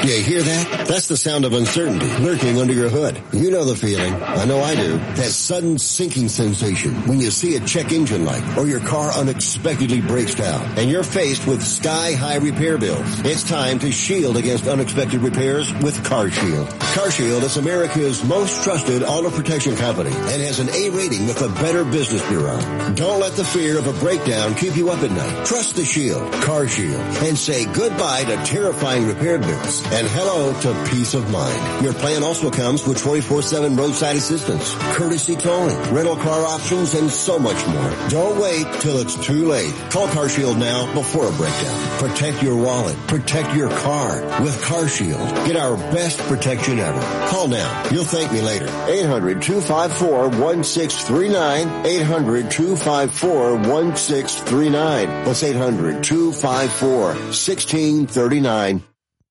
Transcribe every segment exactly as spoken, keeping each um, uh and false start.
You hear that? That's the sound of uncertainty lurking under your hood. You know the feeling. I know I do. That sudden sinking sensation when you see a check engine light or your car unexpectedly breaks down and you're faced with sky-high repair bills. It's time to shield against unexpected repairs with CarShield. CarShield is America's most trusted auto protection company and has an A rating with the Better Business Bureau. Don't let the fear of a breakdown keep you up at night. Trust the Shield, CarShield, and say goodbye to terrifying repair bills and hello to peace of mind. Your plan also comes with twenty-four seven roadside assistance, courtesy towing, rental car options, and so much more. Don't wait till it's too late. Call CarShield now before a breakdown. Protect your wallet. Protect your car with CarShield. Get our best protection ever. Call now. You'll thank me later. eight hundred, two five four, one six three nine. eight hundred, two five four, one six three nine. That's eight hundred, two five four, one six three nine.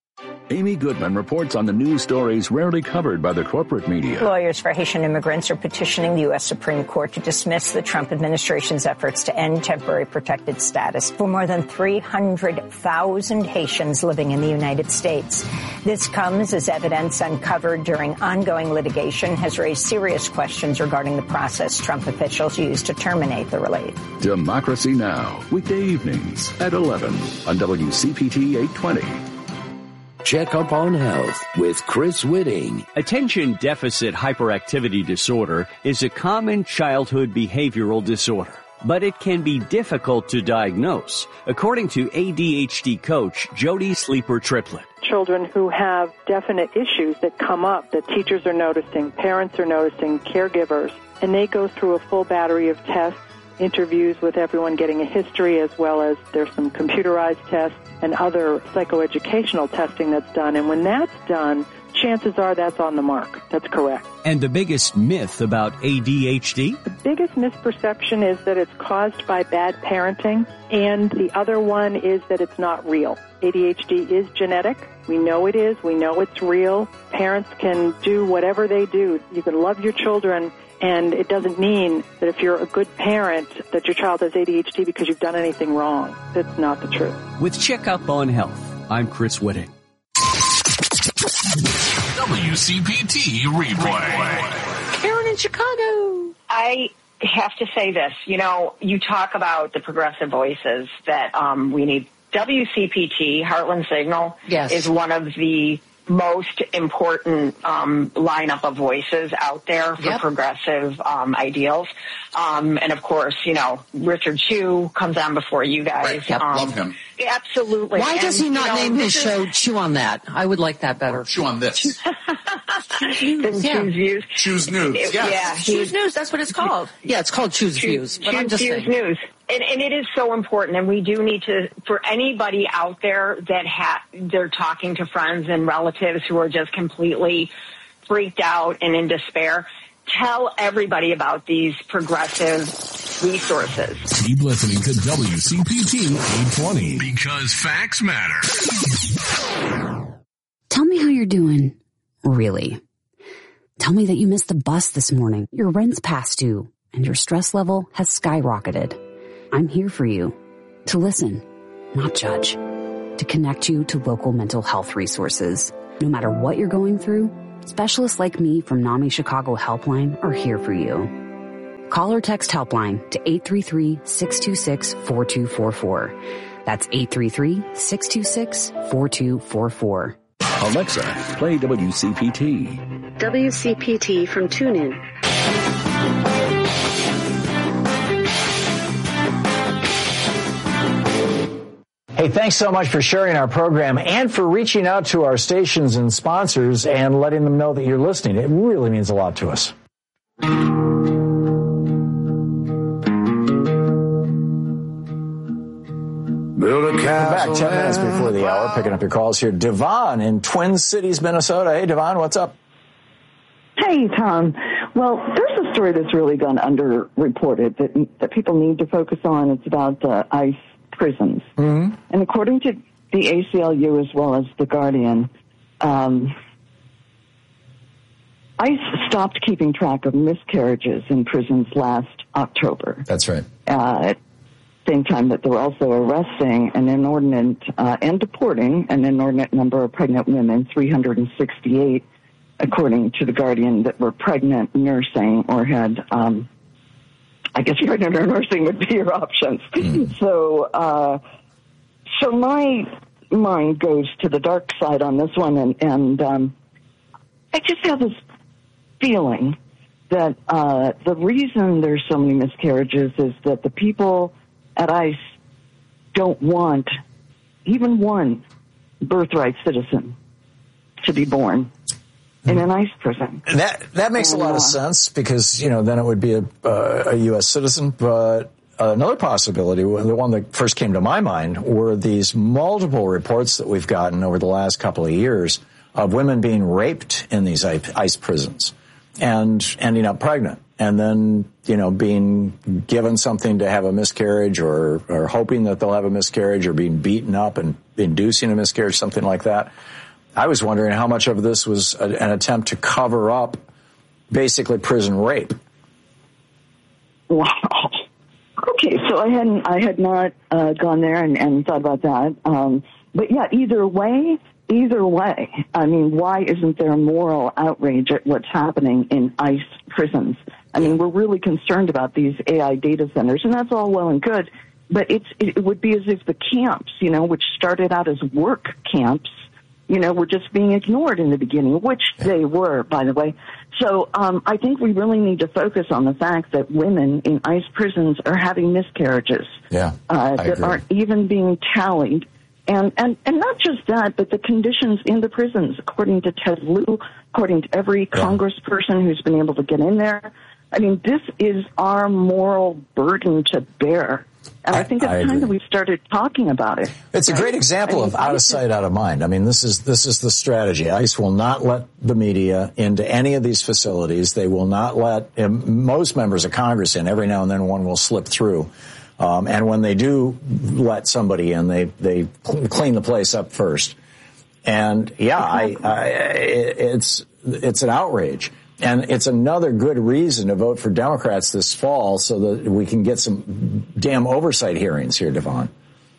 Amy Goodman reports on the news stories rarely covered by the corporate media. Lawyers for Haitian immigrants are petitioning the U S Supreme Court to dismiss the Trump administration's efforts to end temporary protected status for more than three hundred thousand Haitians living in the United States. This comes as evidence uncovered during ongoing litigation has raised serious questions regarding the process Trump officials used to terminate the relief. Democracy Now! Weekday evenings at eleven on W C P T eight twenty. Check Up on Health with Chris Whitting. Attention deficit hyperactivity disorder is a common childhood behavioral disorder, but it can be difficult to diagnose, according to A D H D coach Jody Sleeper Triplett. Children who have definite issues that come up that teachers are noticing, parents are noticing, caregivers, and they go through a full battery of tests, interviews with everyone, getting a history, as well as there's some computerized tests and other psychoeducational testing that's done. And when that's done, chances are that's on the mark. That's correct. And the biggest myth about A D H D? The biggest misperception is that it's caused by bad parenting, and the other one is that it's not real. A D H D is genetic. We know it is. We know it's real. Parents can do whatever they do. You can love your children, and it doesn't mean that if you're a good parent that your child has A D H D because you've done anything wrong. That's not the truth. With Check Up on Health, I'm Chris Whitting. W C P T replay. Karen in Chicago. I have to say this. You know, you talk about the progressive voices that um, we need. W C P T, Heartland Signal, yes. is one of the most important um, lineup of voices out there for yep. progressive um, ideals. Um, and, of course, you know, Richard Chew comes on before you guys. Right. Yep. Um, Love him. Absolutely. Why does and, he not you know, name his is, show Chew on That? I would like that better. Or Chew on This. Choose yeah. Views. Choose News. It, yes. Yeah. Choose News, that's what it's called. Yeah, it's called Choose, Choose Views. But Choose I'm just Views saying. News. And, and it is so important, and we do need to, for anybody out there that ha- they're talking to friends and relatives who are just completely freaked out and in despair, tell everybody about these progressive resources. Keep listening to W C P T eight twenty because facts matter. Tell me how you're doing, really. Tell me that you missed the bus this morning, your rent's past due, and your stress level has skyrocketed. I'm here for you, to listen, not judge, to connect you to local mental health resources. No matter what you're going through, specialists like me from NAMI Chicago Helpline are here for you. Call or text Helpline to eight three three, six two six, four two four four. That's eight three three, six two six, four two four four. Alexa, play W C P T. W C P T from TuneIn. Hey, thanks so much for sharing our program and for reaching out to our stations and sponsors and letting them know that you're listening. It really means a lot to us. We're back ten minutes before the hour, picking up your calls here. Devon in Twin Cities, Minnesota. Hey, Devon, what's up? Hey, Tom. Well, there's a story that's really gone underreported that that people need to focus on. It's about uh, ICE prisons. Mm-hmm. And according to the A C L U as well as The Guardian, um, ICE stopped keeping track of miscarriages in prisons last October. That's right. Uh, same time that they're also arresting an inordinate uh, and deporting an inordinate number of pregnant women, three hundred sixty-eight, according to The Guardian, that were pregnant, nursing, or had, um, I guess pregnant or nursing would be your options. Mm. So, uh, so my mind goes to the dark side on this one, and, and um, I just have this feeling that uh, the reason there's so many miscarriages is that the people at ICE don't want even one birthright citizen to be born in an ICE prison. That that makes and, a lot uh, of sense because, you know, then it would be a, uh, a U S citizen. But another possibility, the one that first came to my mind, were these multiple reports that we've gotten over the last couple of years of women being raped in these ICE prisons and ending up pregnant. And then, you know, being given something to have a miscarriage or, or hoping that they'll have a miscarriage or being beaten up and inducing a miscarriage, something like that. I was wondering how much of this was a, an attempt to cover up basically prison rape. Wow. Okay, so I hadn't, I had not uh, gone there and, and thought about that. Um, but yeah, either way, Either way, I mean, why isn't there a moral outrage at what's happening in ICE prisons? I mean, we're really concerned about these A I data centers, and that's all well and good, but it's, it would be as if the camps, you know, which started out as work camps, you know, were just being ignored in the beginning, which they were, by the way. So um, I think we really need to focus on the fact that women in ICE prisons are having miscarriages yeah, uh, that agree. aren't even being tallied. And, and, and not just that, but the conditions in the prisons, according to Ted Lieu, according to every yeah. congressperson who's been able to get in there. I mean, this is our moral burden to bear. And I, I think it's I time agree. that we started talking about it. It's right? a great example I mean, of out of sight, out of mind. I mean, this is, this is the strategy. ICE will not let the media into any of these facilities. They will not let um, most members of Congress in. Every now and then one will slip through. Um, and when they do let somebody in, they, they clean the place up first. And yeah, I, I, it's, it's an outrage. And it's another good reason to vote for Democrats this fall so that we can get some damn oversight hearings here, Devon.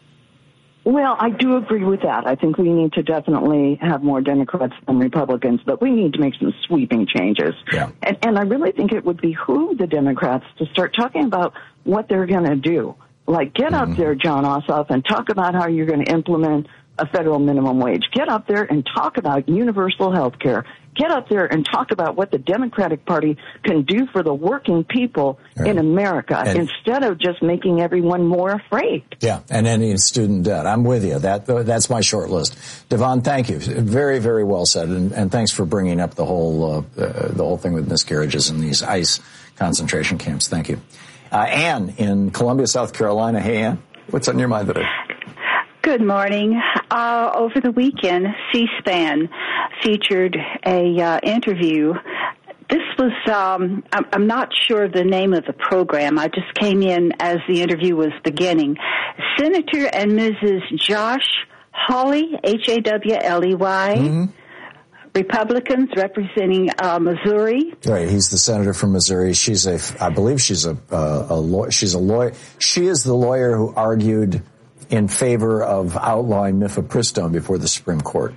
Well, I do agree with that. I think we need to definitely have more Democrats than Republicans, but we need to make some sweeping changes. Yeah. And, and I really think it would behoove the Democrats to start talking about what they're going to do. Like, get mm-hmm. up there, John Ossoff, and talk about how you're going to implement a federal minimum wage. Get up there and talk about universal health care. Get up there and talk about what the Democratic Party can do for the working people right. in America and, instead of just making everyone more afraid. Yeah, and ending student debt. I'm with you. That That's my short list. Devon, thank you. Very, very well said, and, and thanks for bringing up the whole, uh, uh, the whole thing with miscarriages in these ICE concentration camps. Thank you. Uh, Ann in Columbia, South Carolina. Hey, Ann, what's on your mind today? Good morning. Uh, over the weekend, C-SPAN featured a uh, interview. This was, um, I'm, I'm not sure the name of the program. I just came in as the interview was beginning. Senator and Missus Josh Hawley, H A W L E Y, mm-hmm. Republicans representing uh, Missouri. Right, he's the senator from Missouri. She's a, I believe she's a, uh, a lawyer. She's a lawyer. She is the lawyer who argued in favor of outlawing mifepristone before the Supreme Court.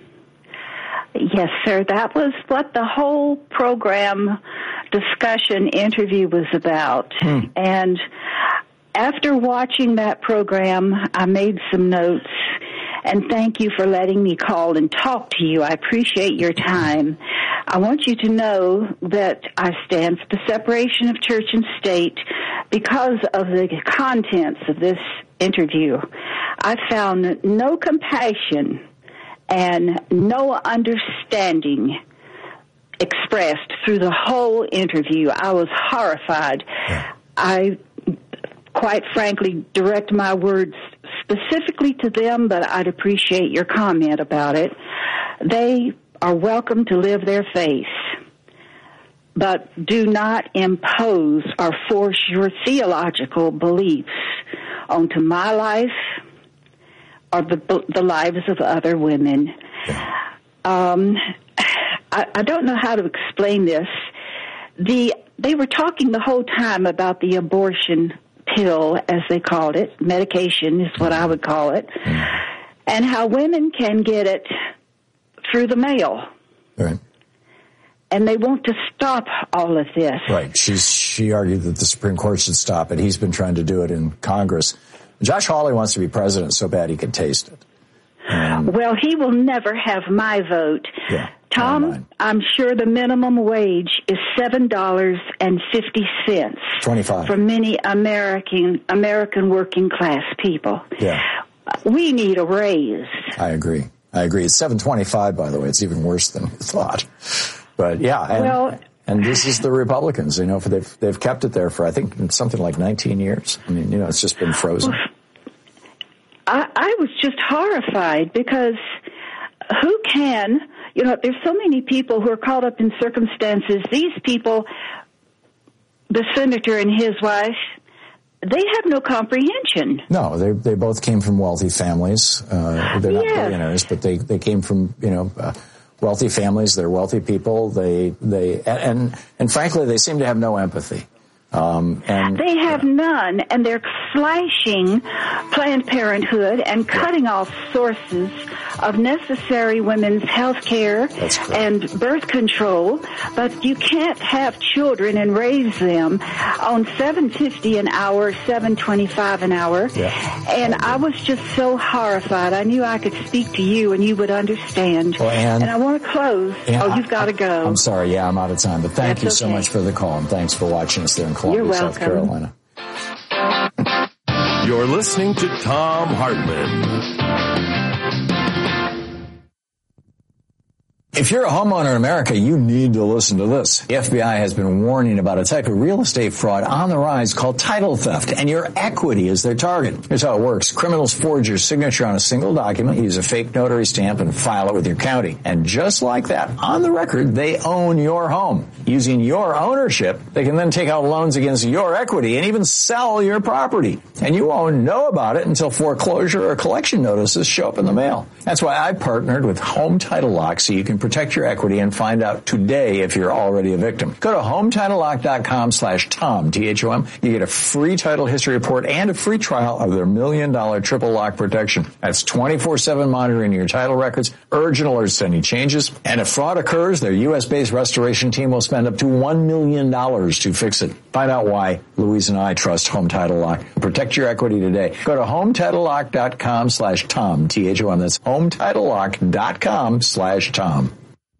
Yes, sir. That was what the whole program discussion interview was about. Hmm. And after watching that program, I made some notes. And thank you for letting me call and talk to you. I appreciate your time. I want you to know that I stand for the separation of church and state because of the contents of this interview. I found no compassion and no understanding expressed through the whole interview. I was horrified. I, quite frankly, direct my words specifically to them, but I'd appreciate your comment about it. They are welcome to live their faith, but do not impose or force your theological beliefs onto my life or the, the lives of other women. Um, I, I don't know how to explain this. The they were talking the whole time about the abortion pill, as they called it, medication is what I would call it, and how women can get it through the mail. Right. And they want to stop all of this. Right. She's, she argued that the Supreme Court should stop it. He's been trying to do it in Congress. Josh Hawley wants to be president so bad he can taste it. Um, well, he will never have my vote. Yeah, Tom, I'm sure the minimum wage is seven dollars and fifty cents. twenty-five For many American American working class people. Yeah. We need a raise. I agree. I agree. It's seven twenty-five, by the way. It's even worse than we thought. But yeah, and, well, and this is the Republicans. You know, for they've they've kept it there for I think something like nineteen years. I mean, you know, it's just been frozen. I, I was just horrified because who can, you know, there's so many people who are caught up in circumstances. These people, the senator and his wife, they have no comprehension. No, they they both came from wealthy families. Uh, they're not yes. billionaires, but they, they came from, you know, uh, wealthy families. They're wealthy people. They they and and frankly, they seem to have no empathy. Um, and they have none, and they're slashing Planned Parenthood and cutting yeah. off sources of necessary women's health care and birth control. But you can't have children and raise them on seven fifty an hour, seven twenty-five an hour. Yeah. And I was just so horrified. I knew I could speak to you and you would understand. Well, Ann, and I want to close. Ann, oh, you've got to go. I'm sorry. Yeah, I'm out of time. But thank That's you so okay. much for the call, and thanks for watching us there in Columbia, You're South Carolina. You're listening to Thom Hartmann. If you're a homeowner in America, you need to listen to this. The F B I has been warning about a type of real estate fraud on the rise called title theft, and your equity is their target. Here's how it works. Criminals forge your signature on a single document, use a fake notary stamp, and file it with your county. And just like that, on the record, they own your home. Using your ownership, they can then take out loans against your equity and even sell your property. And you won't know about it until foreclosure or collection notices show up in the mail. That's why I partnered with Home Title Lock so you can protect your equity and find out today if you're already a victim. Go to home title lock dot com slash Tom, T H O M. You get a free title history report and a free trial of their million dollar triple lock protection. That's twenty-four seven monitoring your title records, urgent alerts to any changes. And if fraud occurs, their U S based restoration team will spend up to one million dollars to fix it. Find out why Louise and I trust Home Title Lock. Protect your equity today. Go to home title lock dot com slash Tom, T H O M. That's home title lock dot com slash Tom.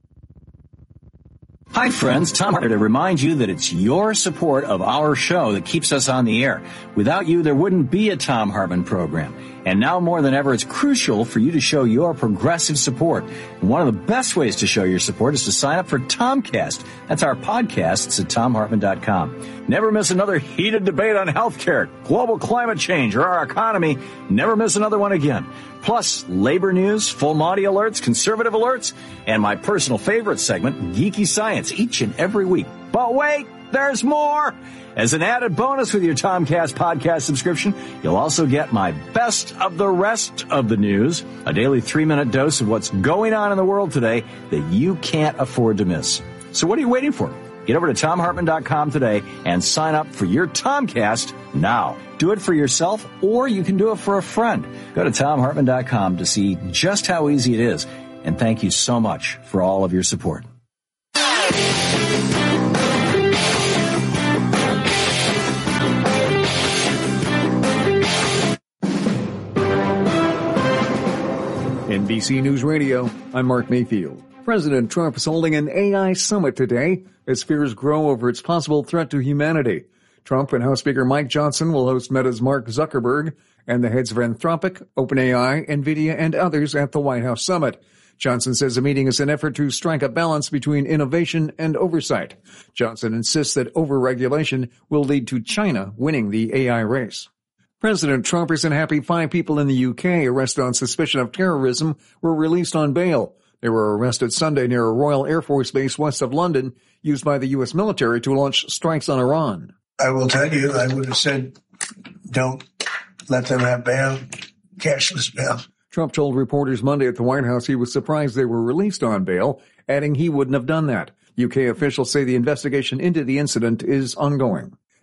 Hi, friends. Tom here to remind you that it's your support of our show that keeps us on the air. Without you, there wouldn't be a Thom Hartmann program. And now more than ever, it's crucial for you to show your progressive support. And one of the best ways to show your support is to sign up for Tomcast. That's our podcast. It's at tom hartmann dot com. Never miss another heated debate on healthcare, global climate change, or our economy. Never miss another one again. Plus, labor news, full Monty alerts, conservative alerts, and my personal favorite segment, Geeky Science, each and every week. But wait, there's more! As an added bonus with your Tomcast podcast subscription, you'll also get my best of the rest of the news, a daily three-minute dose of what's going on in the world today that you can't afford to miss. So what are you waiting for? Get over to tom hartmann dot com today and sign up for your Tomcast now. Do it for yourself, or you can do it for a friend. Go to tom hartmann dot com to see just how easy it is. And thank you so much for all of your support. N B C News Radio, I'm Mark Mayfield. President Trump is holding an A I summit today as fears grow over its possible threat to humanity. Trump and House Speaker Mike Johnson will host Meta's Mark Zuckerberg and the heads of Anthropic, OpenAI, NVIDIA, and others at the White House summit. Johnson says the meeting is an effort to strike a balance between innovation and oversight. Johnson insists that overregulation will lead to China winning the A I race. President Trump isn't happy five people in the U K arrested on suspicion of terrorism were released on bail. They were arrested Sunday near a Royal Air Force base west of London, used by the U S military to launch strikes on Iran. I will tell you, I would have said, don't let them have bail, cashless bail. Trump told reporters Monday at the White House he was surprised they were released on bail, adding he wouldn't have done that. U K officials say the investigation into the incident is ongoing.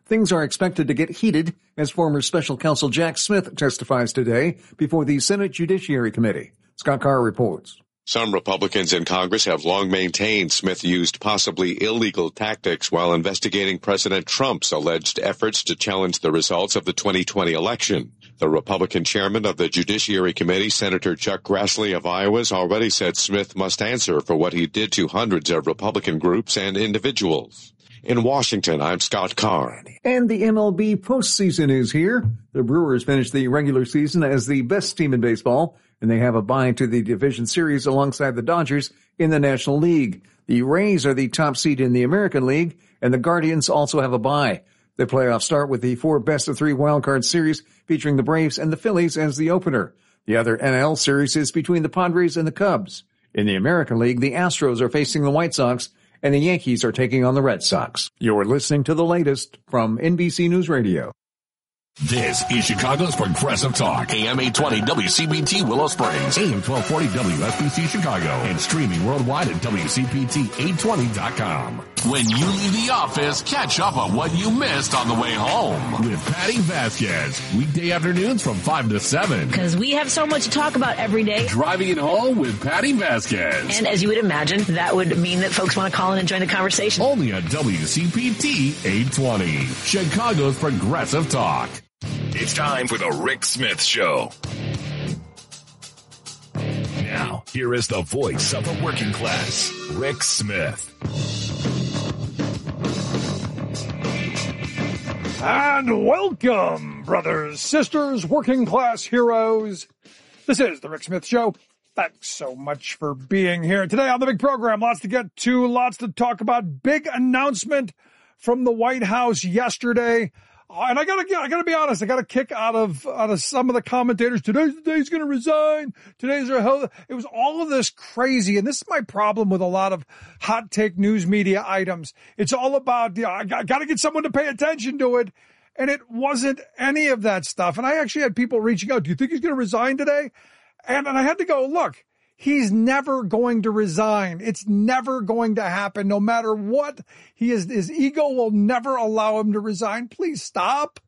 Things are expected to get heated as former special counsel Jack Smith testifies today before the Senate Judiciary Committee. Scott Carr reports. Some Republicans in Congress have long maintained Smith used possibly illegal tactics while investigating President Trump's alleged efforts to challenge the results of the twenty twenty election. The Republican chairman of the Judiciary Committee, Senator Chuck Grassley of Iowa, has already said Smith must answer for what he did to hundreds of Republican groups and individuals. In Washington, I'm Scott Carr. And the M L B postseason is here. The Brewers finished the regular season as the best team in baseball, and they have a bye to the division series alongside the Dodgers in the National League. The Rays are the top seed in the American League, and the Guardians also have a bye. The playoffs start with the four best-of-three wildcard series featuring the Braves and the Phillies as the opener. The other N L series is between the Padres and the Cubs. In the American League, the Astros are facing the White Sox, and the Yankees are taking on the Red Sox. You're listening to the latest from N B C News Radio. This is Chicago's Progressive Talk. A M eight twenty W C P T Willow Springs. A M twelve forty W S B C Chicago. And streaming worldwide at W C P T eight twenty dot com. When you leave the office, catch up on what you missed on the way home. With Patty Vasquez. Weekday afternoons from five to seven. Because we have so much to talk about every day. Driving it home with Patty Vasquez. And as you would imagine, that would mean that folks want to call in and join the conversation. Only on W C P T eight twenty. Chicago's Progressive Talk. It's time for the Rick Smith Show. Now, here is the voice of the working class, Rick Smith. And welcome, brothers, sisters, working class heroes. This is the Rick Smith Show. Thanks so much for being here today on the big program. Lots to get to, lots to talk about. Big announcement from the White House yesterday. And I gotta, I gotta be honest, I got a kick out of, out of some of the commentators. Today's the day he's gonna resign. Today's our hell. It was all of this crazy. And this is my problem with a lot of hot take news media items. It's all about, you know, I gotta get someone to pay attention to it. And it wasn't any of that stuff. And I actually had people reaching out. Do you think he's gonna resign today? And, and I had to go, look, he's never going to resign. It's never going to happen. No matter what, he is, his ego will never allow him to resign. Please stop.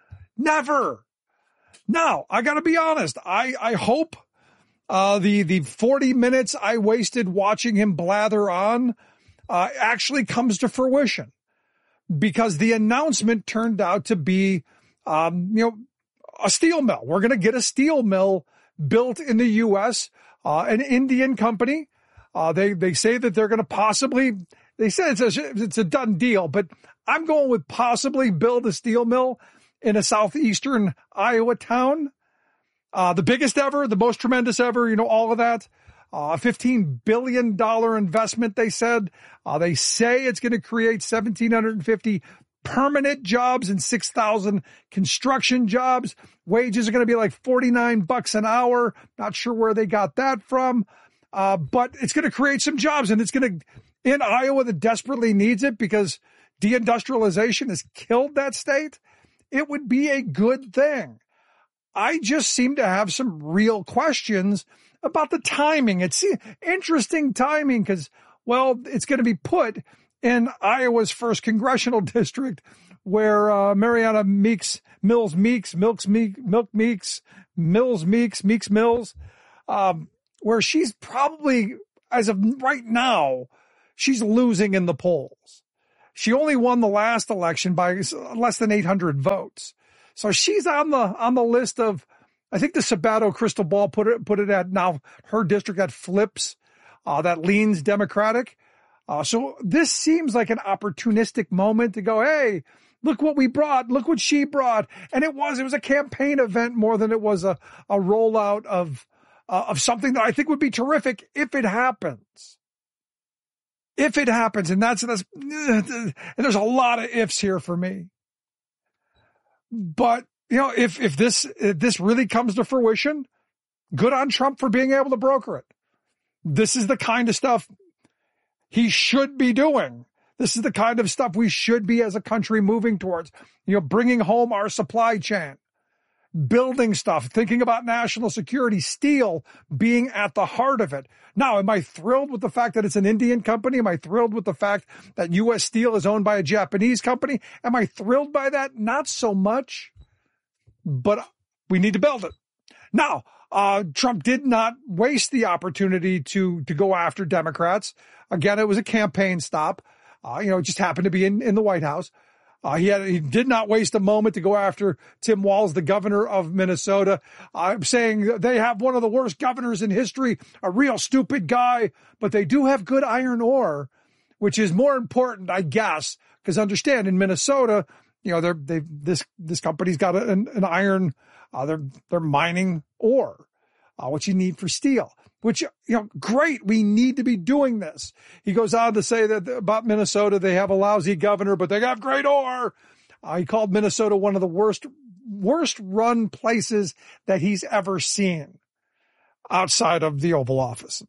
Never. Now, I got to be honest. I, I hope uh, the, the forty minutes I wasted watching him blather on uh, actually comes to fruition, because the announcement turned out to be, um, you know, a steel mill. We're going to get a steel mill built in the U S, Uh, an Indian company. Uh, they, they say that they're going to possibly, they said it's a, it's a done deal, but I'm going with possibly build a steel mill in a southeastern Iowa town. Uh, the biggest ever, the most tremendous ever, you know, all of that. Uh, fifteen billion dollars investment, they said. Uh, they say it's going to create one thousand seven hundred fifty permanent jobs and six thousand construction jobs. Wages are going to be like forty-nine bucks an hour. Not sure where they got that from. Uh, but it's going to create some jobs, and it's going to, in Iowa that desperately needs it because deindustrialization has killed that state. It would be a good thing. I just seem to have some real questions about the timing. It's interesting timing because, well, it's going to be put in Iowa's first congressional district, where uh, Mariana Meeks, Mills Meeks, Milks Meek, Milk Meeks, Mills Meeks, Meeks Mills, um, where she's probably, as of right now, she's losing in the polls. She only won the last election by less than eight hundred votes. So she's on the, on the list of, I think the Sabato crystal ball put it, put it at now her district that flips, uh, that leans Democratic. Uh, so this seems like an opportunistic moment to go, hey, look what we brought. Look what she brought. And it was, it was a campaign event more than it was a, a rollout of, uh, of something that I think would be terrific if it happens. If it happens. And that's, that's, and there's a lot of ifs here for me. But, you know, if, if this, if this really comes to fruition, good on Trump for being able to broker it. This is the kind of stuff he should be doing. This is the kind of stuff we should be as a country moving towards, you know, bringing home our supply chain. building stuff, thinking about national security, steel being at the heart of it. Now, am I thrilled with the fact that it's an Indian company? Am I thrilled with the fact that U S Steel is owned by a Japanese company? Am I thrilled by that? Not so much, but we need to build it. Now, uh, Trump did not waste the opportunity to, to go after Democrats. Again, it was a campaign stop. Uh, you know, it just happened to be in, in the White House. Uh, he had, he did not waste a moment to go after Tim Walz, the governor of Minnesota. I'm saying they have one of the worst governors in history, a real stupid guy, but they do have good iron ore, which is more important, I guess, because understand in Minnesota, you know, they're, they've, this, this company's got an, an iron, uh, they're, they're mining ore, uh, what you need for steel. Which, you know, great. We need to be doing this. He goes on to say that about Minnesota, they have a lousy governor, but they got great ore. Uh, he called Minnesota one of the worst, worst run places that he's ever seen outside of the Oval Office.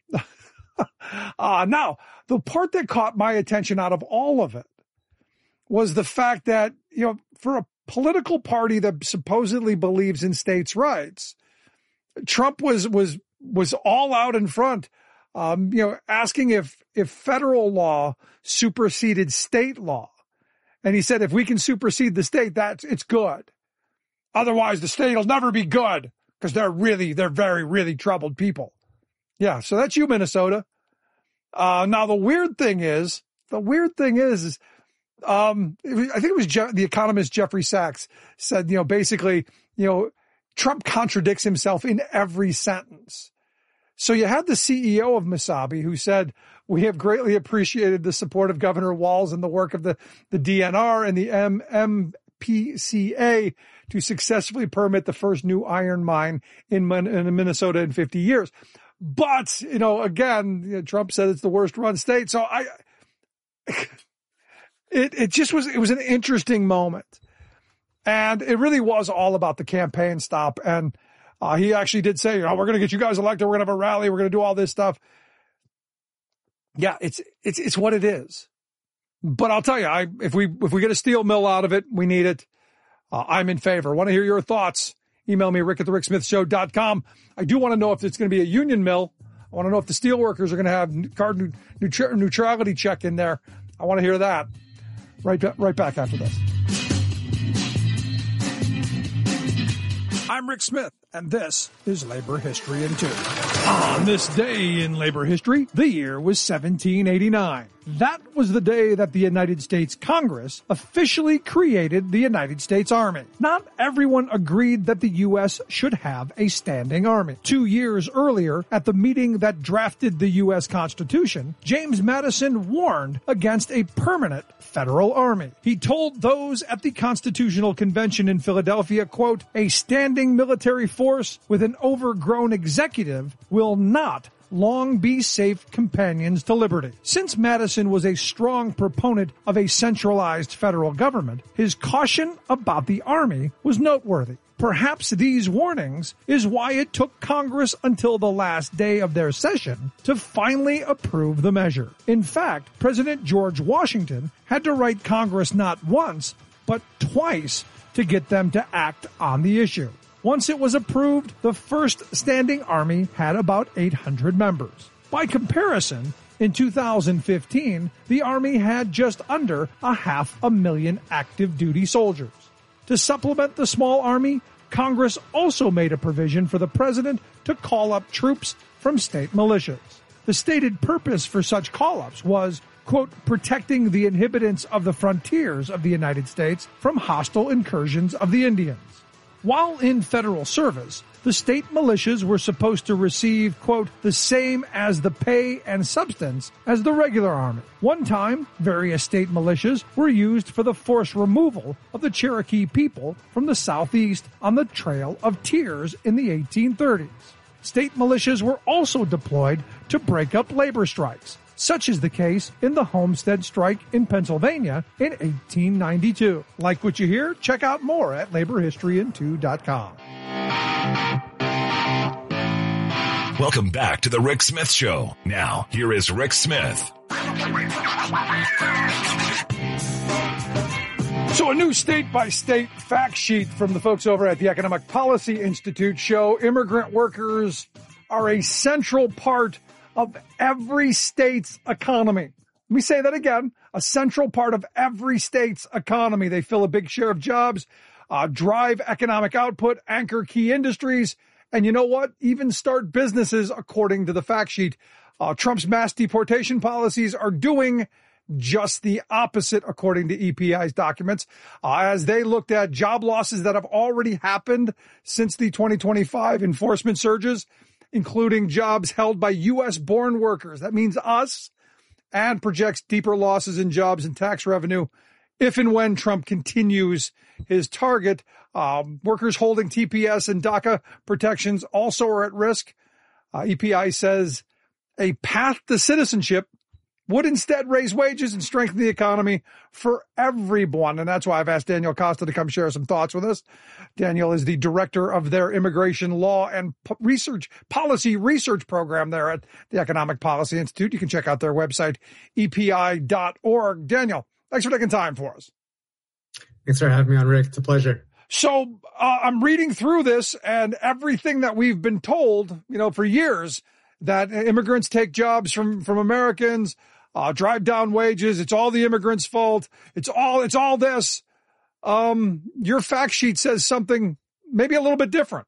uh, now, the part that caught my attention out of all of it was the fact that, you know, for a political party that supposedly believes in states' rights, Trump was, was, was all out in front, um, you know, asking if, if federal law superseded state law. And he said, if we can supersede the state, that's, it's good. Otherwise, the state will never be good because they're really, they're very, really troubled people. Yeah. So that's you, Minnesota. Uh, now the weird thing is, the weird thing is, is um, it was, I think it was Je- the economist Jeffrey Sachs said, you know, basically, you know, Trump contradicts himself in every sentence. So you had the C E O of Mesabi who said, we have greatly appreciated the support of Governor Walz and the work of the, the D N R and the M P C A to successfully permit the first new iron mine in, in Minnesota in fifty years. But, you know, again, you know, Trump said it's the worst run state. So I, it, it just was, it was an interesting moment. And it really was all about the campaign stop. And uh, he actually did say, oh, we're going to get you guys elected. We're going to have a rally. We're going to do all this stuff. Yeah, it's, it's, it's what it is. But I'll tell you, I, if we, if we get a steel mill out of it, we need it. Uh, I'm in favor. Want to hear your thoughts? Email me, rick at the rick smith show dot com. I do want to know if it's going to be a union mill. I want to know if the steel workers are going to have carbon neutrality check in there. I want to hear that. Right, right back after this. I'm Rick Smith, and this is Labor History in Two. On this day in labor history, the year was seventeen eighty-nine. That was the day that the United States Congress officially created the United States Army. Not everyone agreed that the U S should have a standing army. Two years earlier, at the meeting that drafted the U S Constitution, James Madison warned against a permanent federal army. He told those at the Constitutional Convention in Philadelphia, quote, a standing military force with an overgrown executive will not long be safe companions to liberty. Since Madison was a strong proponent of a centralized federal government, his caution about the Army was noteworthy. Perhaps these warnings is why it took Congress until the last day of their session to finally approve the measure. In fact, President George Washington had to write Congress not once, but twice to get them to act on the issue. Once it was approved, the first standing army had about eight hundred members. By comparison, in two thousand fifteen, the Army had just under a half a million active duty soldiers. To supplement the small army, Congress also made a provision for the president to call up troops from state militias. The stated purpose for such call-ups was, quote, protecting the inhabitants of the frontiers of the United States from hostile incursions of the Indians. While in federal service, the state militias were supposed to receive, quote, the same as the pay and substance as the regular army. One time, various state militias were used for the forced removal of the Cherokee people from the southeast on the Trail of Tears in the eighteen thirties. State militias were also deployed to break up labor strikes. Such is the case in the Homestead Strike in Pennsylvania in eighteen ninety-two. Like what you hear? Check out more at labor history in two dot com. Welcome back to the Rick Smith Show. Now, here is Rick Smith. So a new state-by-state fact sheet from the folks over at the Economic Policy Institute show immigrant workers are a central part of every state's economy. Let me say that again, a central part of every state's economy. They fill a big share of jobs, uh, drive economic output, anchor key industries, and you know what? Even start businesses, according to the fact sheet. Uh, Trump's mass deportation policies are doing just the opposite, according to E P I's documents, uh, as they looked at job losses that have already happened since the twenty twenty-five enforcement surges, including jobs held by U S-born workers. That means us, and projects deeper losses in jobs and tax revenue if and when Trump continues his target. Um, workers holding T P S and DACA protections also are at risk. Uh, E P I says a path to citizenship would instead raise wages and strengthen the economy for everyone. And that's why I've asked Daniel Costa to come share some thoughts with us. Daniel is the director of their immigration law and research policy research program there at the Economic Policy Institute. You can check out their website, E P I dot org. Daniel, thanks for taking time for us. Thanks for having me on, Rick. It's a pleasure. So uh, I'm reading through this, and everything that we've been told, you know, for years, that immigrants take jobs from, from Americans, Uh, drive down wages. It's all the immigrants' fault. It's all, it's all this. Um, your fact sheet says something maybe a little bit different.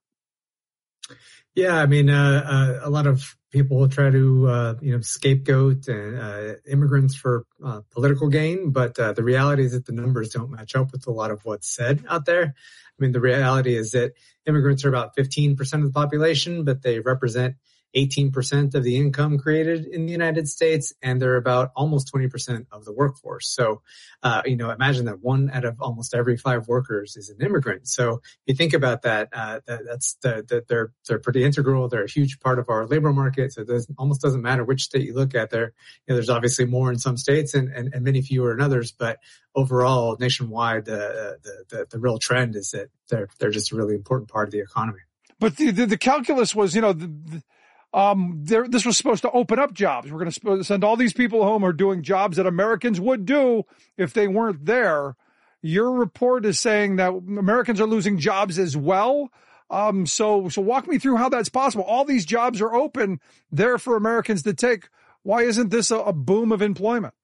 Yeah. I mean, uh, uh, a lot of people try to, uh, you know, scapegoat uh, immigrants for uh, political gain. But uh, the reality is that the numbers don't match up with a lot of what's said out there. I mean, the reality is that immigrants are about fifteen percent of the population, but they represent eighteen percent of the income created in the United States, and they're about almost twenty percent of the workforce. So, uh, you know, imagine that one out of almost every five workers is an immigrant. So if you think about that, uh, that that's the, the, they're, they're pretty integral. They're a huge part of our labor market. So it doesn't, almost doesn't matter which state you look at there. You know, there's obviously more in some states and, and, and many fewer in others, but overall nationwide, the, the, the, the real trend is that they're, they're just a really important part of the economy. But the, the, the calculus was, you know, the, the Um, there, this was supposed to open up jobs. We're going to send all these people home who are doing jobs that Americans would do if they weren't there. Your report is saying that Americans are losing jobs as well. Um, so, so walk me through how that's possible. All these jobs are open there for Americans to take. Why isn't this a, a boom of employment?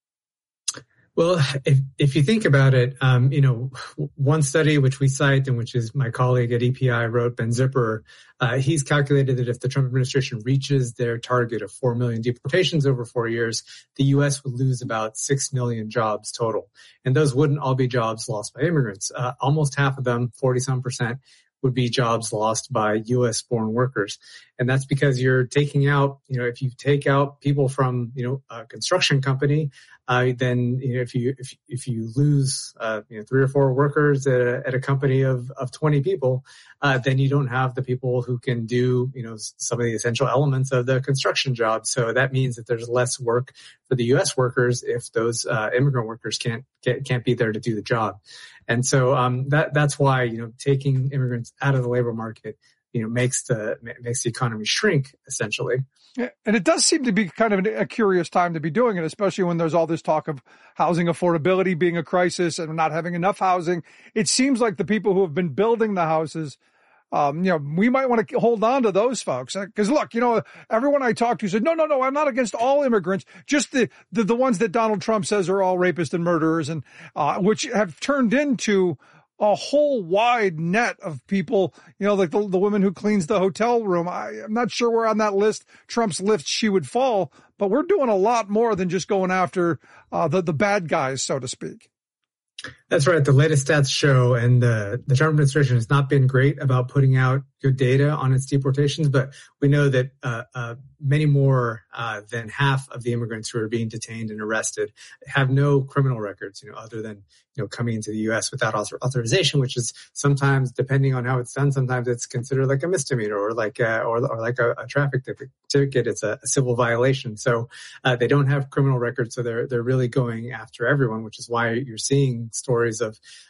Well, if, if you think about it, um, you know, one study which we cite and which is my colleague at E P I wrote, Ben Zipper, uh, he's calculated that if the Trump administration reaches their target of four million deportations over four years, the U S would lose about six million jobs total. And those wouldn't all be jobs lost by immigrants. Uh, almost half of them, forty some percent, would be jobs lost by U S born workers. And that's because you're taking out, you know, if you take out people from, you know, a construction company, uh, then, you know, if you, if, if you lose, uh, you know, three or four workers at a, at a company of, of twenty people, uh, then you don't have the people who can do, you know, some of the essential elements of the construction job. So that means that there's less work for the U S workers if those, uh, immigrant workers can't, can't, can't be there to do the job. And so, um, that, that's why, you know, taking immigrants out of the labor market, you know, makes the, makes the economy shrink essentially. And it does seem to be kind of a curious time to be doing it, especially when there's all this talk of housing affordability being a crisis and not having enough housing. It seems like the people who have been building the houses, um, you know, we might want to hold on to those folks. Because look, you know, everyone I talked to said, no, no, no, I'm not against all immigrants, just the, the, the ones that Donald Trump says are all rapists and murderers, and uh, which have turned into a whole wide net of people, you know, like the, the woman who cleans the hotel room. I, I'm not sure where on that list, Trump's list, she would fall, but we're doing a lot more than just going after uh, the, the bad guys, so to speak. That's right. The latest stats show, and uh, the Trump administration has not been great about putting out good data on its deportations, but we know that uh, uh, many more uh, than half of the immigrants who are being detained and arrested have no criminal records, you know, other than, you know, coming into the U S without author- authorization, which is sometimes, depending on how it's done, sometimes it's considered like a misdemeanor or like a, or, or like a, a traffic ticket. It's a, a civil violation. So uh, they don't have criminal records, so they're they're really going after everyone, which is why you're seeing stories of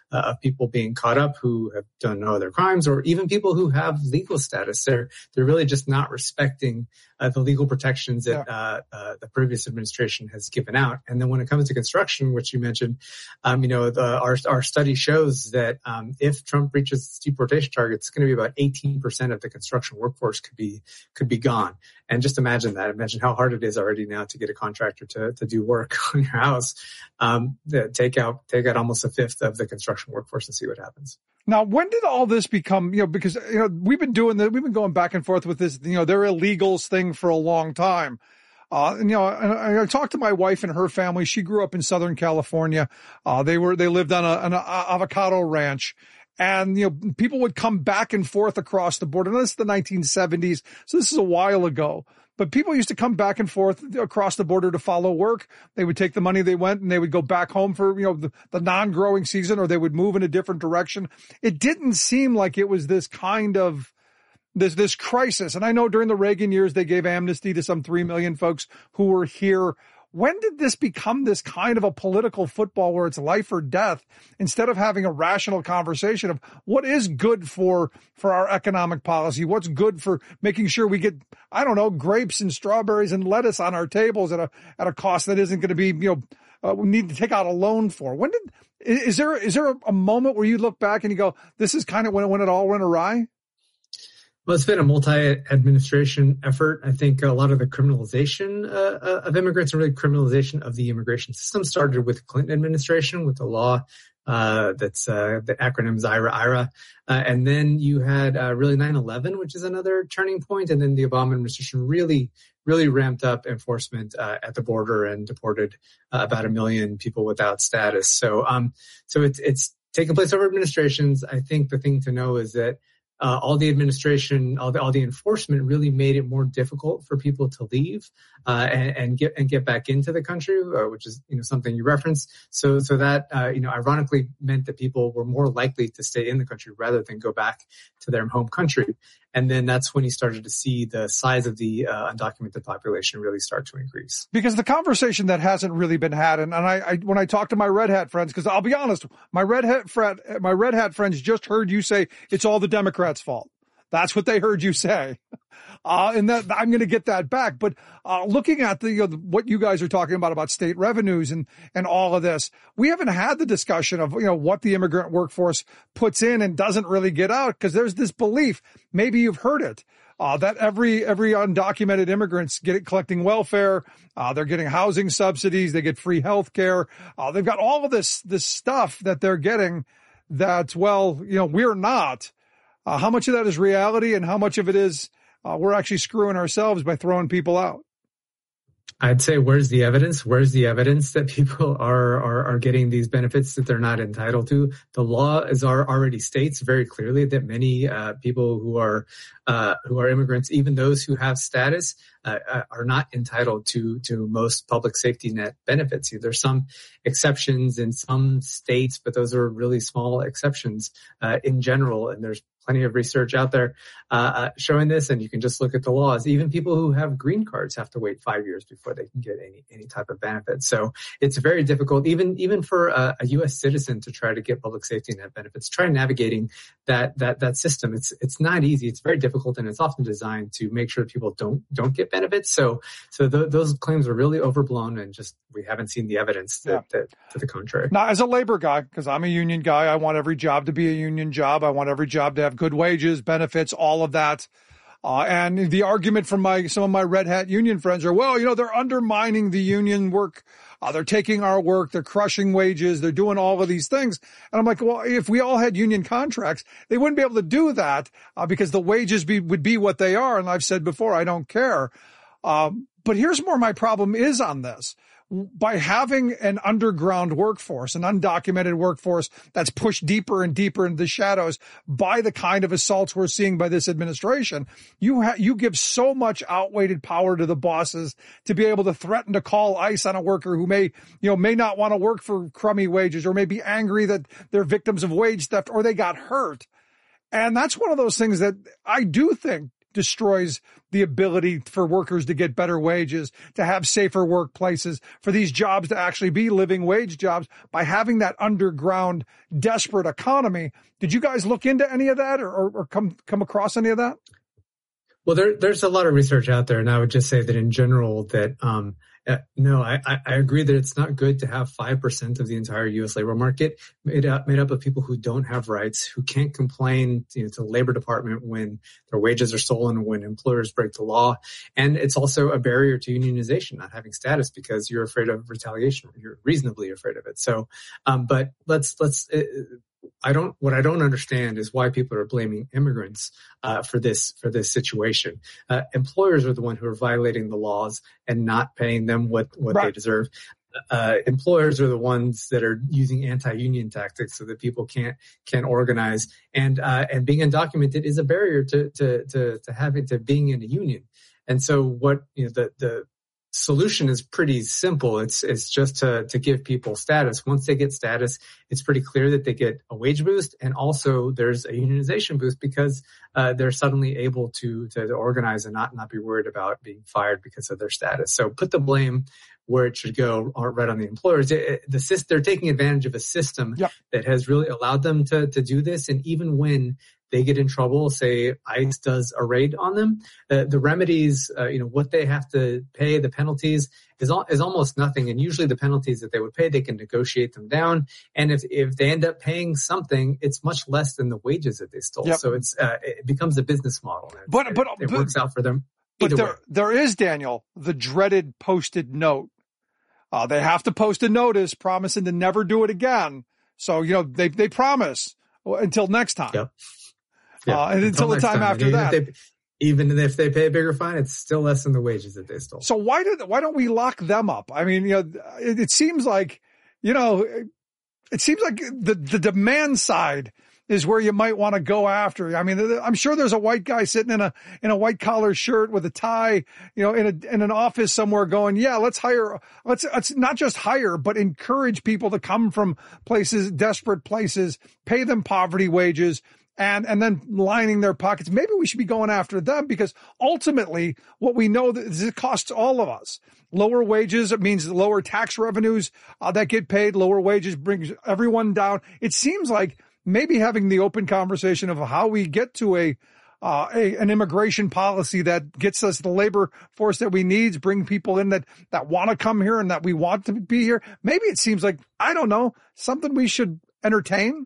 uh, of people being caught up who have done no other crimes, or even people who have legal status. They're they're really just not respecting uh, the legal protections that yeah. uh, uh, the previous administration has given out. And then when it comes to construction, which you mentioned, um, you know, the, our our study shows that um, if Trump reaches deportation targets, it's going to be about eighteen percent of the construction workforce could be could be gone. And just imagine that. Imagine how hard it is already now to get a contractor to to do work on your house. Um, take out take out almost a fifth of the construction workforce and see what happens. Now, when did all this become, you know, because, you know, we've been doing that, we've been going back and forth with this, you know, they're illegals thing for a long time. Uh, and, you know, I, I talked to my wife and her family. She grew up in Southern California. Uh, they were, they lived on a, an avocado ranch. And, you know, people would come back and forth across the border. And this is the nineteen seventies. So this is a while ago. But people used to come back and forth across the border to follow work. They would take the money they went and they would go back home for, you know, the, the non-growing season, or they would move in a different direction. It didn't seem like it was this kind of, this, this crisis. And I know during the Reagan years, they gave amnesty to some three million folks who were here. When did this become this kind of a political football where it's life or death, instead of having a rational conversation of what is good for, for our economic policy? What's good for making sure we get, I don't know, grapes and strawberries and lettuce on our tables at a, at a cost that isn't going to be, you know, uh, we need to take out a loan for. When did, is there, is there a moment where you look back and you go, this is kind of when, when it all went awry? Well, it's been a multi-administration effort. I think a lot of the criminalization uh, of immigrants and really criminalization of the immigration system started with the Clinton administration, with the law uh, that's uh, the acronym is IRA, IRA. Uh, and then you had uh, really nine eleven, which is another turning point. And then the Obama administration really, really ramped up enforcement uh, at the border and deported uh, about a million people without status. So, um, so it's, it's taken place over administrations. I think the thing to know is that Uh, all the administration, all the, all the enforcement really made it more difficult for people to leave, uh, and, and get, and get back into the country, uh, which is, you know, something you referenced. So, so that, uh, you know, ironically meant that people were more likely to stay in the country rather than go back to their home country. And then that's when you started to see the size of the uh, undocumented population really start to increase. Because the conversation that hasn't really been had, and, and I, I, when I talk to my red hat friends, because I'll be honest, my red hat friend, my red hat friends just heard you say it's all the Democrats' fault. That's what they heard you say. Uh, and that I'm going to get that back. But, uh, looking at the, you know, what you guys are talking about, about state revenues and, and all of this, we haven't had the discussion of, you know, what the immigrant workforce puts in and doesn't really get out. Cause there's this belief, maybe you've heard it, uh, that every, every undocumented immigrants get it collecting welfare. Uh, they're getting housing subsidies. They get free health care. Uh, they've got all of this, this stuff that they're getting that, well, you know, we're not. Uh, how much of that is reality and how much of it is uh, we're actually screwing ourselves by throwing people out? I'd say, where's the evidence? Where's the evidence that people are, are, are getting these benefits that they're not entitled to? The law is are, already states very clearly that many uh, people who are uh, who are immigrants, even those who have status, uh, are not entitled to to most public safety net benefits. There's some exceptions in some states, but those are really small exceptions uh, in general. And there's plenty of research out there uh, showing this, and you can just look at the laws. Even people who have green cards have to wait five years before they can get any any type of benefit. So it's very difficult, even even for a, a U S citizen, to try to get public safety net benefits. Try navigating that that that system. It's it's not easy. It's very difficult, and it's often designed to make sure people don't don't get benefits. So so th- those claims are really overblown, and just we haven't seen the evidence that, yeah. that to the contrary. Now, as a labor guy, because I'm a union guy, I want every job to be a union job. I want every job to have good wages, benefits, all of that. Uh, and the argument from my, some of my red hat union friends are, well, you know, they're undermining the union work. Uh, they're taking our work. They're crushing wages. They're doing all of these things. And I'm like, well, if we all had union contracts, they wouldn't be able to do that, uh, because the wages be, would be what they are. And I've said before, I don't care. Um, but here's where my problem is on this. By having an underground workforce, an undocumented workforce that's pushed deeper and deeper into the shadows by the kind of assaults we're seeing by this administration, you ha- you give so much outweighed power to the bosses to be able to threaten to call ICE on a worker who may, you know, may not want to work for crummy wages, or may be angry that they're victims of wage theft or they got hurt. And that's one of those things that I do think destroys the ability for workers to get better wages, to have safer workplaces, for these jobs to actually be living wage jobs by having that underground desperate economy. Did you guys look into any of that or, or, or come come across any of that? Well, there, there's a lot of research out there, and I would just say that in general that um, uh, no, I, I agree that it's not good to have five percent of the entire U S labor market made up, made up of people who don't have rights, who can't complain you know, to the Labor Department when their wages are stolen, when employers break the law. And it's also a barrier to unionization, not having status because you're afraid of retaliation, or you're reasonably afraid of it. So, um, but let's, let's, uh, I don't, what I don't understand is why people are blaming immigrants, uh, for this, for this situation. Uh, employers are the one who are violating the laws and not paying them what, what right. they deserve. Uh, employers are the ones that are using anti-union tactics so that people can't, can't organize. And, uh, and being undocumented is a barrier to, to, to, to having, to being in a union. And so what, you know, the, the, solution is pretty simple. It's it's just to to give people status. Once they get status, it's pretty clear that they get a wage boost, and also there's a unionization boost because uh, they're suddenly able to, to to organize and not not be worried about being fired because of their status. So put the blame where it should go, right on the employers. It, it, the they're taking advantage of a system yep. that has really allowed them to to do this, and even when they get in trouble, say ICE does a raid on them, uh, the remedies, uh, you know, what they have to pay, the penalties is all, is almost nothing. And usually the penalties that they would pay, they can negotiate them down. And if, if they end up paying something, it's much less than the wages that they stole. Yep. So it's, uh, it becomes a business model. And but, it, but, it, it but, works out for them. But there, way. there is, Daniel, the dreaded posted note. Uh, they have to post a notice promising to never do it again. So, you know, they, they promise until next time. Yep. Yeah, uh, and until, until the time, time after even that. If they, even if they pay a bigger fine, it's still less than the wages that they stole. So why did why don't we lock them up? I mean, you know, it, it seems like, you know, it, it seems like the the demand side is where you might want to go after. I mean, I'm sure there's a white guy sitting in a in a white collar shirt with a tie, you know, in a in an office somewhere going, yeah, let's hire, let's let's not just hire, but encourage people to come from places, desperate places, pay them poverty wages. And, and then lining their pockets. Maybe we should be going after them because ultimately what we know is it costs all of us. Lower wages, it means lower tax revenues uh, that get paid. Lower wages brings everyone down. It seems like maybe having the open conversation of how we get to a, uh, a, an immigration policy that gets us the labor force that we need, bring people in that, that want to come here and that we want to be here. Maybe it seems like, I don't know, something we should entertain.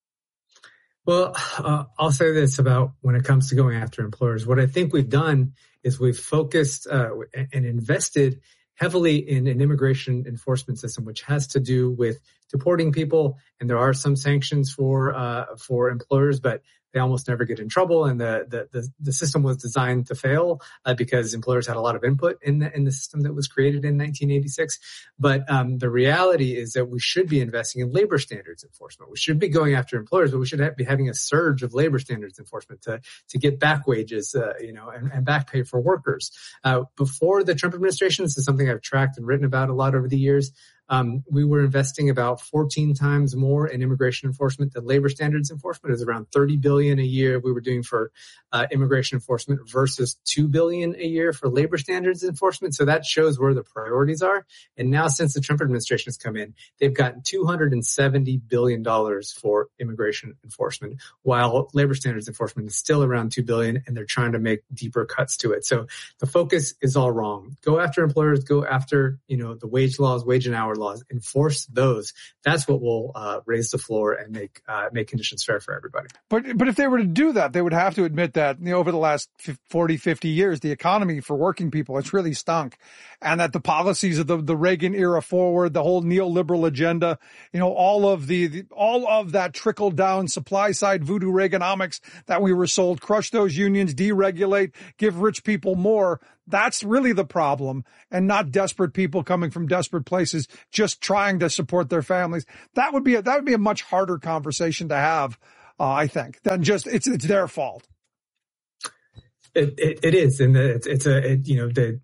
Well, uh, I'll say this about when it comes to going after employers. What I think we've done is we've focused uh, and invested heavily in an immigration enforcement system, which has to do with deporting people. And there are some sanctions for uh, for employers, but they almost never get in trouble. And the the the, the system was designed to fail uh, because employers had a lot of input in the in the system that was created in nineteen eighty-six. But um, the reality is that we should be investing in labor standards enforcement. We should be going after employers, but we should have, be having a surge of labor standards enforcement to to get back wages, uh, you know, and, and back pay for workers. Uh, before the Trump administration, this is something I've tracked and written about a lot over the years. Um, we were investing about fourteen times more in immigration enforcement than labor standards enforcement. It was around thirty billion dollars a year we were doing for uh, immigration enforcement versus two billion dollars a year for labor standards enforcement. So that shows where the priorities are. And now since the Trump administration has come in, they've gotten two hundred seventy billion dollars for immigration enforcement, while labor standards enforcement is still around two billion dollars, and they're trying to make deeper cuts to it. So the focus is all wrong. Go after employers, go after, you know, the wage laws, wage and hour laws, enforce those. That's what will uh, raise the floor and make uh, make conditions fair for everybody. But but if they were to do that, they would have to admit that, you know, over the last forty, fifty years, the economy for working people, it's really stunk. And that the policies of the, the Reagan era forward, the whole neoliberal agenda, you know, all of the, the all of that trickle down supply side voodoo Reaganomics that we were sold, crush those unions, deregulate, give rich people more. That's really the problem, and not desperate people coming from desperate places just trying to support their families. That would be a, that would be a much harder conversation to have, uh, I think, than just it's it's their fault. It it, it is, and it's it's a it, you know the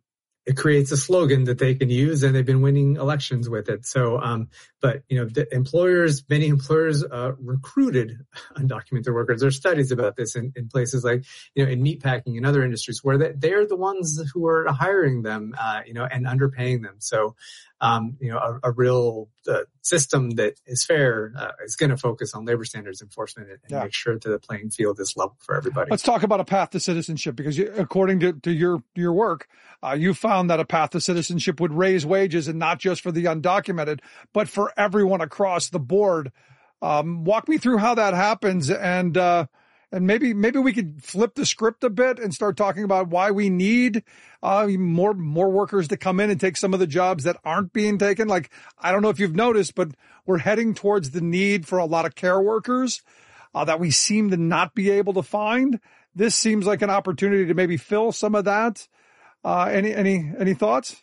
it creates a slogan that they can use, and they've been winning elections with it. So, um, but you know, the employers, many employers uh, recruited undocumented workers. There's studies about this in, in places like, you know, in meatpacking and other industries where they, they're the ones who are hiring them, uh, you know, and underpaying them. So, um, you know, a, a real uh, system that is fair uh, is going to focus on labor standards enforcement and, and Yeah. make sure that the playing field is level for everybody. Let's talk about a path to citizenship, because you, according to, to your, your work, uh, you found that a path to citizenship would raise wages, and not just for the undocumented, but for everyone across the board. Um, walk me through how that happens, and, uh, and maybe, maybe we could flip the script a bit and start talking about why we need, uh, more, more workers to come in and take some of the jobs that aren't being taken. Like, I don't know if you've noticed, but we're heading towards the need for a lot of care workers, uh, that we seem to not be able to find. This seems like an opportunity to maybe fill some of that. Uh, any, any, any thoughts?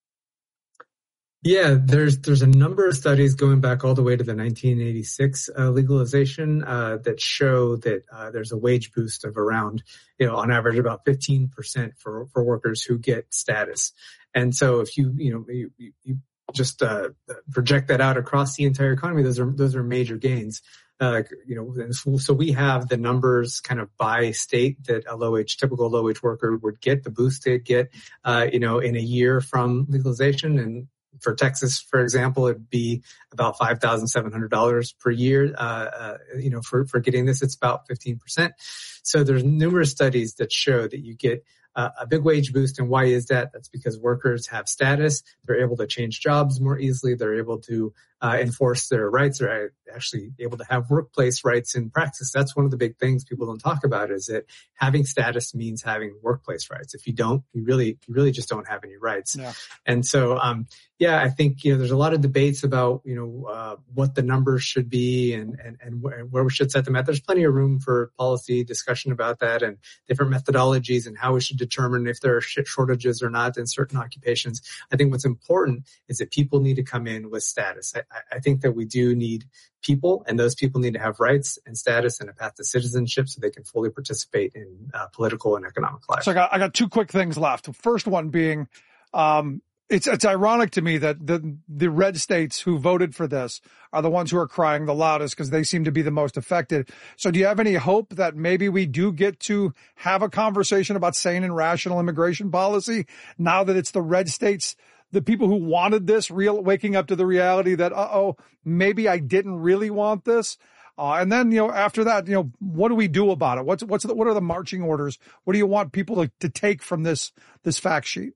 Yeah, there's there's a number of studies going back all the way to the nineteen eighty-six uh, legalization uh, that show that uh, there's a wage boost of around, you know, on average about fifteen percent for for workers who get status. And so if you you know you, you just uh, project that out across the entire economy, those are those are major gains. Uh, you know, and so, so we have the numbers kind of by state that a low wage, typical low wage worker would get, the boost they'd get, uh, you know, in a year from legalization. And for Texas, for example, it'd be about five thousand seven hundred dollars per year. Uh, uh, you know, for, for getting this, it's about fifteen percent. So there's numerous studies that show that you get uh, a big wage boost. And why is that? That's because workers have status. They're able to change jobs more easily. They're able to uh, enforce their rights. They're actually able to have workplace rights in practice. That's one of the big things people don't talk about, is that having status means having workplace rights. If you don't, you really, you really just don't have any rights. Yeah. And so, um, yeah, I think, you know, there's a lot of debates about, you know, uh, what the numbers should be and, and, and where we should set them at. There's plenty of room for policy discussion about that and different methodologies and how we should determine if there are shortages or not in certain occupations. I think what's important is that people need to come in with status. I, I think that we do need people, and those people need to have rights and status and a path to citizenship so they can fully participate in uh, political and economic life. So I got, I got two quick things left. The first one being, um, It's it's ironic to me that the the red states who voted for this are the ones who are crying the loudest because they seem to be the most affected. So do you have any hope that maybe we do get to have a conversation about sane and rational immigration policy now that it's the red states, the people who wanted this, real waking up to the reality that, uh-oh, maybe I didn't really want this? Uh, and then, you know, after that, you know, what do we do about it? What's what's the, what are the marching orders? What do you want people to, to take from this this fact sheet?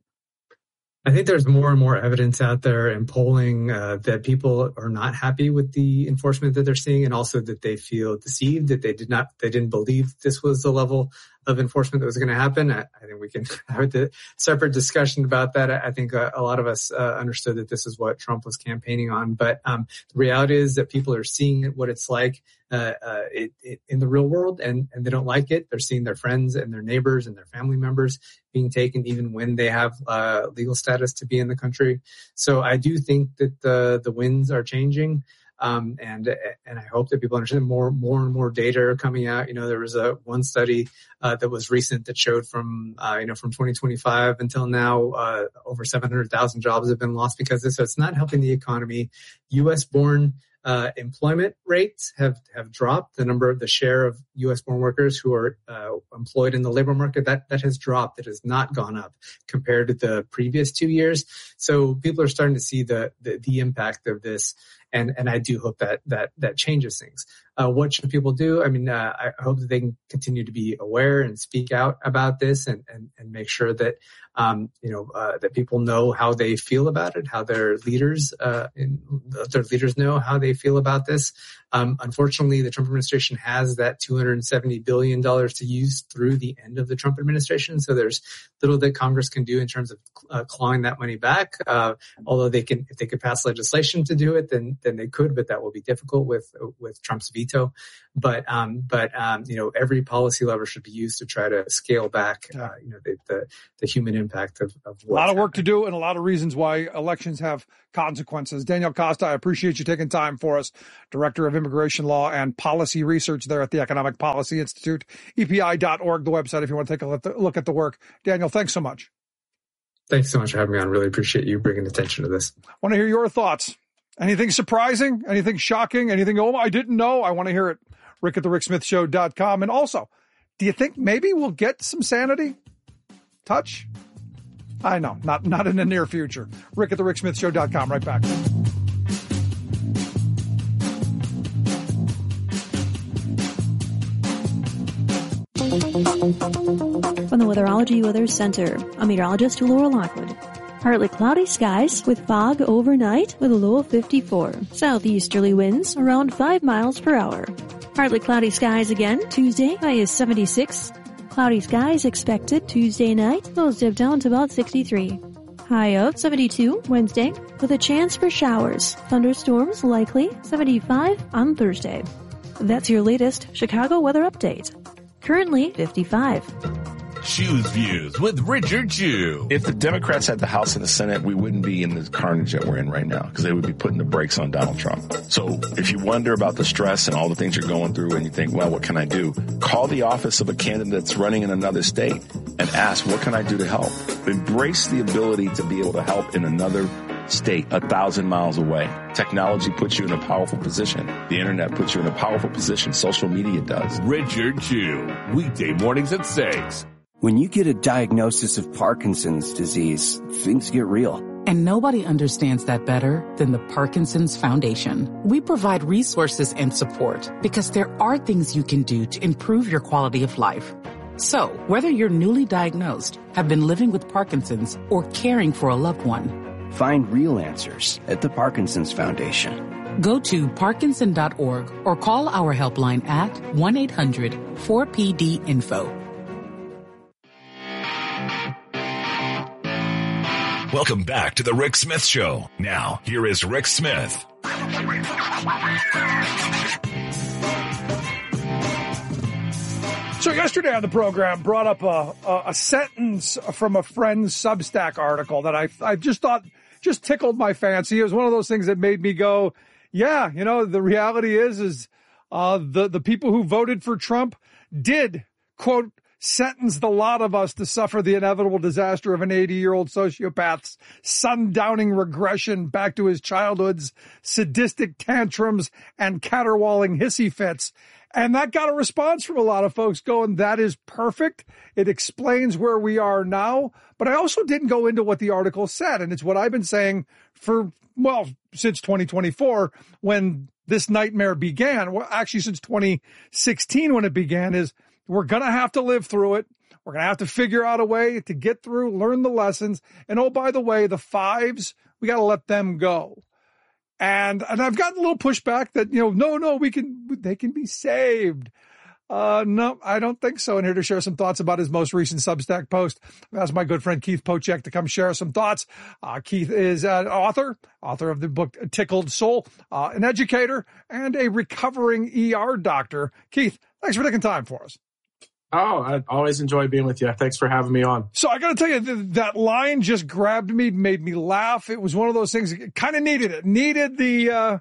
I think there's more and more evidence out there in polling uh, that people are not happy with the enforcement that they're seeing, and also that they feel deceived, that they did not, they didn't believe this was the level of enforcement that was going to happen. I, I think we can have a separate discussion about that. I, I think a, a lot of us uh, understood that this is what Trump was campaigning on, but um, the reality is that people are seeing what it's like uh, uh, it, it, in the real world, and, and they don't like it. They're seeing their friends and their neighbors and their family members being taken even when they have uh, legal status to be in the country. So I do think that the the winds are changing. Um, and, and I hope that people understand more, more and more data are coming out. You know, there was a one study, uh, that was recent that showed from, uh, you know, from twenty twenty-five until now, uh, over seven hundred thousand jobs have been lost because of this. So it's not helping the economy. U S born, uh, employment rates have, have dropped. The number of the share of U S born workers who are, uh, employed in the labor market, that, that has dropped. It has not gone up compared to the previous two years. So people are starting to see the, the, the impact of this. And, and I do hope that, that, that changes things. Uh, what should people do? I mean, uh, I hope that they can continue to be aware and speak out about this and, and, and make sure that, um, you know, uh, that people know how they feel about it, how their leaders, uh, and their leaders know how they feel about this. Um, unfortunately, the Trump administration has that two hundred seventy billion dollars to use through the end of the Trump administration. So there's little that Congress can do in terms of uh, clawing that money back. Uh, although they can, if they could pass legislation to do it, then, then they could, but that will be difficult with, with Trump's veto. But, um, but, um, you know, every policy lever should be used to try to scale back, uh, you know, the, the, the human impact of, of a lot of work to do and a lot of reasons why elections have consequences. Daniel Costa, I appreciate you taking time for us. Director of Immigration Law and Policy Research there at the Economic Policy Institute, E P I dot org, the website, if you want to take a look at the work. Daniel, thanks so much. Thanks so much for having me on. Really appreciate you bringing attention to this. I want to hear your thoughts. Anything surprising? Anything shocking? Anything, oh, I didn't know? I want to hear it. Rick at the Rick Smith Show dot com. And also, do you think maybe we'll get some sanity? Touch? I know, not, not in the near future. Rick at the Rick Smith Show dot com. Right back. From the Weatherology Weather Center, I'm meteorologist Laura Lockwood. Partly cloudy skies with fog overnight with a low of fifty-four. Southeasterly winds around five miles per hour. Partly cloudy skies again Tuesday, high is seventy-six. Cloudy skies expected Tuesday night, lows dip down to about sixty-three. High of seventy-two Wednesday with a chance for showers. Thunderstorms likely seventy-five on Thursday. That's your latest Chicago weather update. Currently fifty-five. Choose Views with Richard Chew. If the Democrats had the House and the Senate, we wouldn't be in the carnage that we're in right now because they would be putting the brakes on Donald Trump. So if you wonder about the stress and all the things you're going through and you think, well, what can I do? Call the office of a candidate that's running in another state and ask, what can I do to help? Embrace the ability to be able to help in another state a thousand miles away. Technology puts you in a powerful position. The internet puts you in a powerful position. Social media does. Richard Chew, weekday mornings at six. When you get a diagnosis of Parkinson's disease, things get real. And nobody understands that better than the Parkinson's Foundation. We provide resources and support because there are things you can do to improve your quality of life. So, whether you're newly diagnosed, have been living with Parkinson's, or caring for a loved one, find real answers at the Parkinson's Foundation. Go to Parkinson dot org or call our helpline at one eight hundred four P D info. Welcome back to the Rick Smith Show. Now, here is Rick Smith. So yesterday on the program, brought up a, a, a sentence from a friend's Substack article that I, I just thought just tickled my fancy. It was one of those things that made me go, yeah, you know, the reality is, is uh, the, the people who voted for Trump did, quote, sentence the lot of us to suffer the inevitable disaster of an eighty-year-old sociopath's sundowning regression back to his childhood's sadistic tantrums and caterwauling hissy fits. And that got a response from a lot of folks going, that is perfect. It explains where we are now. But I also didn't go into what the article said. And it's what I've been saying for, well, since twenty twenty-four, when this nightmare began. Well, actually, since twenty sixteen, when it began, is we're going to have to live through it. We're going to have to figure out a way to get through, learn the lessons. And oh, by the way, the fives, we got to let them go. And, and I've gotten a little pushback that, you know, no, no, we can, they can be saved. Uh, no, I don't think so. And here to share some thoughts about his most recent Substack post, I asked my good friend Keith Pochek to come share some thoughts. Uh, Keith is an author, author of the book Tickled Soul, uh, an educator, and a recovering E R doctor. Keith, thanks for taking time for us. Oh, I always enjoy being with you. Thanks for having me on. So I got to tell you, th- that line just grabbed me, made me laugh. It was one of those things that kind of needed it. Needed the, uh,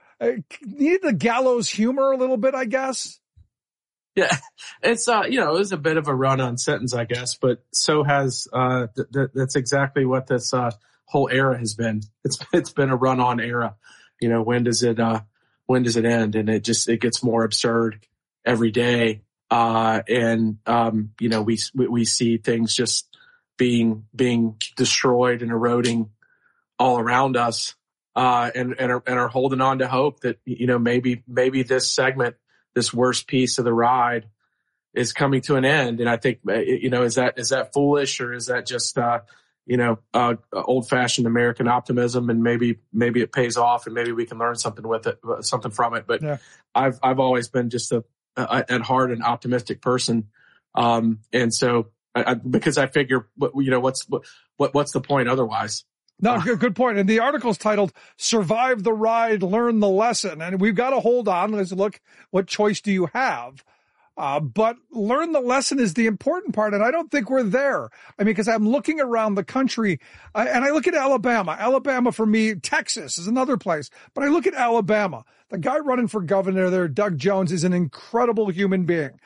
needed the gallows humor a little bit, I guess. Yeah, it's, uh, you know, it was a bit of a run-on sentence, I guess, but so has, uh, th- th- that's exactly what this, uh, whole era has been. It's, it's been a run-on era. You know, when does it, uh, when does it end? And it just, it gets more absurd every day. Uh, and, um, you know, we, we see things just being, being destroyed and eroding all around us, uh, and, and are, and are holding on to hope that, you know, maybe, maybe this segment, this worst piece of the ride is coming to an end. And I think, you know, is that, is that foolish, or is that just, uh, you know, uh, old fashioned American optimism, and maybe, maybe it pays off and maybe we can learn something with it, something from it. But yeah. I've, I've always been just a, Uh, at heart, an optimistic person, um, and so I, I, because I figure, you know, what's what, what's the point otherwise? No, uh, good, good point. And the article's titled "Survive the Ride, Learn the Lesson," and we've got to hold on. Let's look. What choice do you have? Uh, but learn the lesson is the important part, and I don't think we're there. I mean, because I'm looking around the country, uh, and I look at Alabama. Alabama, for me, Texas is another place, but I look at Alabama. The guy running for governor there, Doug Jones, is an incredible human being.